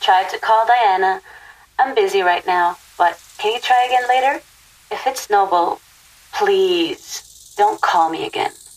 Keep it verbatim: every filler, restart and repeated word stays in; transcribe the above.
tried to call Diana. I'm busy right now, but can you try again later? If it's Noble, please don't call me again.